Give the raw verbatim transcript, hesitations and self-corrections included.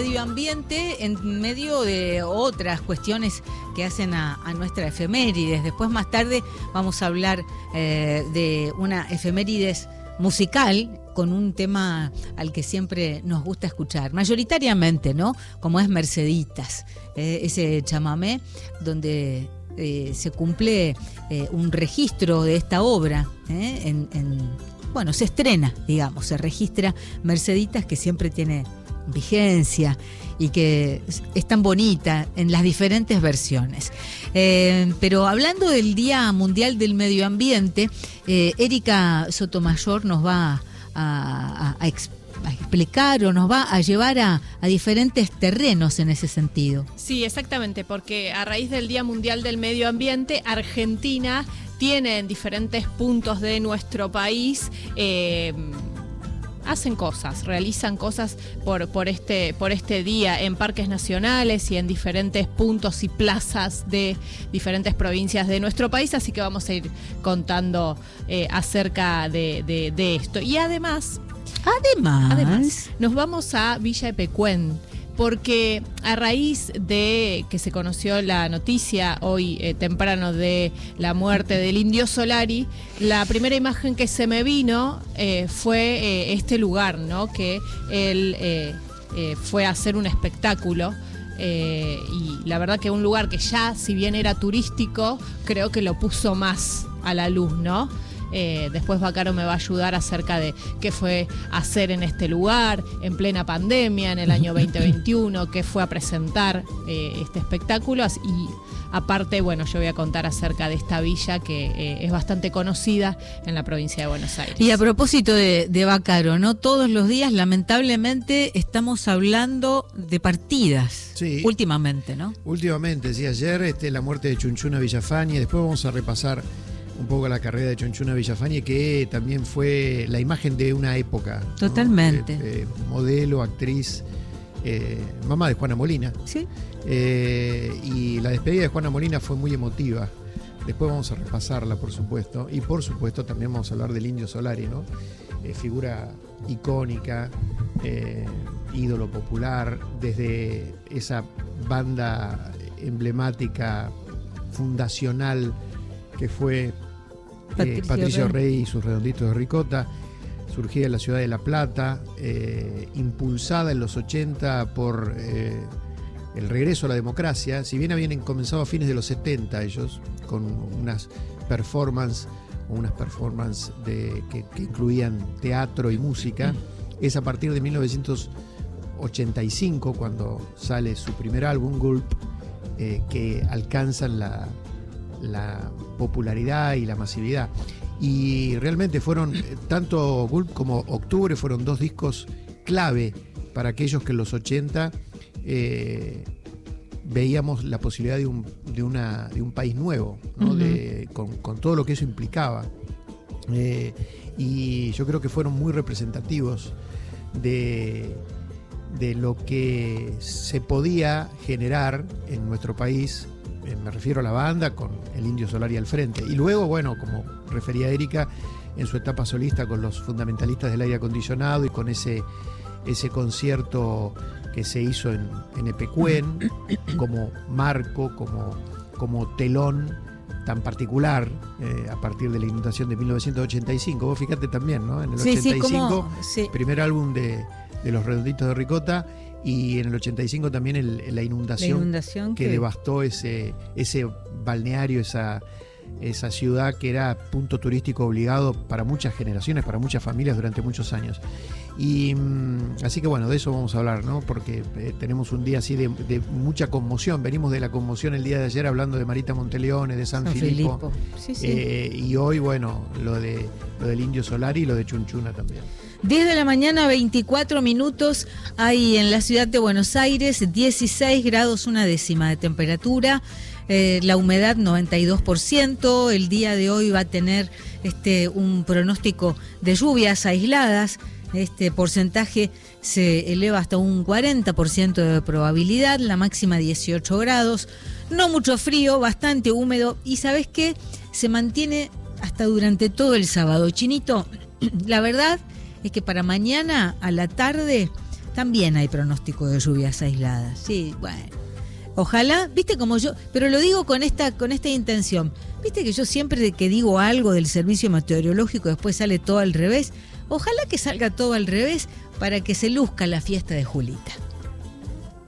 medio ambiente en medio de otras cuestiones que hacen a, a nuestra efemérides. Después, más tarde, vamos a hablar eh, de una efemérides musical con un tema al que siempre nos gusta escuchar, mayoritariamente, ¿no? Como es Merceditas, eh, ese chamamé donde eh, se cumple eh, un registro de esta obra, eh, en, en, bueno, se estrena, digamos, se registra Merceditas, que siempre tiene vigencia y que es tan bonita en las diferentes versiones. Eh, pero hablando del Día Mundial del Medio Ambiente, eh, Erika Sotomayor nos va a, a, a, exp- a explicar o nos va a llevar a, a diferentes terrenos en ese sentido. Sí, exactamente, porque a raíz del Día Mundial del Medio Ambiente, Argentina tiene en diferentes puntos de nuestro país eh, hacen cosas, realizan cosas por, por, este, por este día en parques nacionales y en diferentes puntos y plazas de diferentes provincias de nuestro país, así que vamos a ir contando eh, acerca de, de, de esto. Y además, además, además, nos vamos a Villa Epecuén, porque a raíz de que se conoció la noticia hoy eh, temprano de la muerte del Indio Solari, la primera imagen que se me vino eh, fue eh, este lugar, ¿no? Que él eh, eh, fue a hacer un espectáculo. Eh, y la verdad que un lugar que ya, si bien era turístico, creo que lo puso más a la luz, ¿no? Eh, después Bacaro me va a ayudar acerca de qué fue hacer en este lugar en plena pandemia en el año veinte veintiuno, qué fue a presentar eh, este espectáculo. Y aparte, bueno, yo voy a contar acerca de esta villa que eh, es bastante conocida en la provincia de Buenos Aires. Y a propósito de, de Bacaro, ¿no? Todos los días, lamentablemente, estamos hablando de partidas. Sí. Últimamente, ¿no? Últimamente, sí, ayer este, la muerte de Chunchuna Villafañe. Después vamos a repasar un poco la carrera de Chunchuna Villafañe, que también fue la imagen de una época, ¿no? Totalmente. Eh, eh, modelo, actriz, eh, mamá de Juana Molina. Sí. Eh, y la despedida de Juana Molina fue muy emotiva. Después vamos a repasarla, por supuesto. Y por supuesto también vamos a hablar del Indio Solari, ¿no? Eh, figura icónica, eh, ídolo popular, desde esa banda emblemática, fundacional, que fue Patricio, eh, Patricio Rey. Rey y sus Redonditos de Ricota, surgida en la ciudad de La Plata, eh, impulsada en los ochenta por eh, el regreso a la democracia. Si bien habían comenzado a fines de los setenta ellos, con unas performances, unas performances de, que, que incluían teatro y música, mm. es a partir de mil novecientos ochenta y cinco, cuando sale su primer álbum, Gulp, eh, que alcanzan la la popularidad y la masividad. Y realmente fueron, tanto Gulp como Octubre fueron dos discos clave para aquellos que en los ochenta eh, veíamos la posibilidad de un, de una, de un país nuevo, ¿no? Uh-huh. de, con, con todo lo que eso implicaba. Eh, y yo creo que fueron muy representativos de, de lo que se podía generar en nuestro país. Me refiero a la banda con el Indio Solari al frente. Y luego, bueno, como refería Erika, en su etapa solista con los fundamentalistas del aire acondicionado y con ese, ese concierto que se hizo en, en Epecuén como marco, como, como telón tan particular eh, a partir de la inundación de mil novecientos ochenta y cinco. Vos fíjate también, ¿no? En el sí, ochenta y cinco, sí, como, sí. primer álbum de, de los Redonditos de Ricota. Y en el ochenta y cinco también el, la inundación, la inundación que, que devastó ese, ese balneario, esa, esa ciudad que era punto turístico obligado para muchas generaciones, para muchas familias durante muchos años. Y así que bueno, de eso vamos a hablar, ¿no? Porque eh, tenemos un día así de, de mucha conmoción. Venimos de la conmoción el día de ayer hablando de Marita Monteleone, de San, San Filipo. Filipo. Sí, sí. Eh, y hoy, bueno, lo, de, lo del Indio Solari y lo de Chunchuna también. diez de la mañana, veinticuatro minutos, hay en la ciudad de Buenos Aires dieciséis grados una décima de temperatura, eh, la humedad noventa y dos por ciento, el día de hoy va a tener este, un pronóstico de lluvias aisladas, este porcentaje se eleva hasta un cuarenta por ciento de probabilidad, la máxima dieciocho grados, no mucho frío, bastante húmedo y ¿sabés qué? Se mantiene hasta durante todo el sábado. Chinito, la verdad es que para mañana a la tarde también hay pronóstico de lluvias aisladas. Sí, bueno. Ojalá, viste como yo, pero lo digo con esta, con esta intención. Viste que yo siempre que digo algo del servicio meteorológico después sale todo al revés. Ojalá que salga todo al revés para que se luzca la fiesta de Julita.